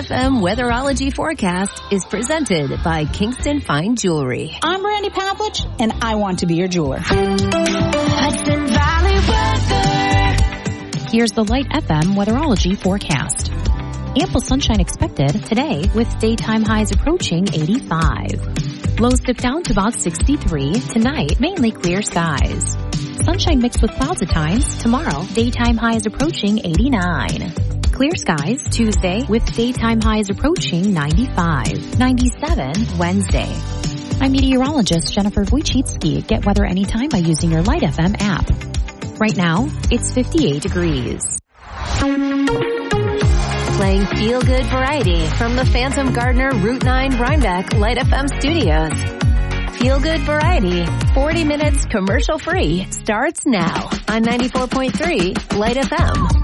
FM Weatherology forecast is presented by Kingston Fine Jewelry. I'm Brandy Pavlich, and I want to be your jeweler. Hudson Valley weather. Here's the Light FM Weatherology forecast. Ample sunshine expected today with daytime highs approaching 85. Lows dip down to about 63. Tonight, mainly clear skies. Sunshine mixed with clouds at times. Tomorrow, daytime highs approaching 89. Clear skies Tuesday with daytime highs approaching 95. 97 Wednesday. I'm meteorologist Jennifer Wojcicki. Get weather anytime by using your Light FM app. Right now, it's 58 degrees. Playing feel-good variety from the Phantom Gardener Route 9 Rhinebeck Light FM studios. Feel-good variety, 40 minutes commercial-free, starts now on 94.3 Light FM.